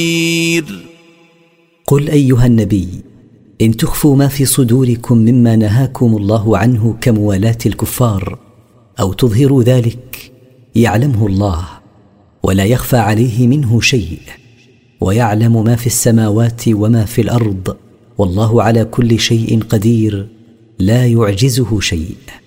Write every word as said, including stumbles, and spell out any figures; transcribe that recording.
قل أيها النبي: إن تخفوا ما في صدوركم مما نهاكم الله عنه كموالاة الكفار أو تظهروا ذلك يعلمه الله ولا يخفى عليه منه شيء، ويعلم ما في السماوات وما في الأرض، والله على كل شيء قدير لا يعجزه شيء.